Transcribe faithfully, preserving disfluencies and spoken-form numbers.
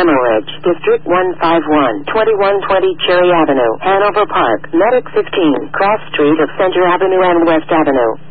Hemorrhage. District one five one, twenty-one twenty Cherry Avenue, Hanover Park. Medic fifteen, cross street of Center Avenue and West Avenue.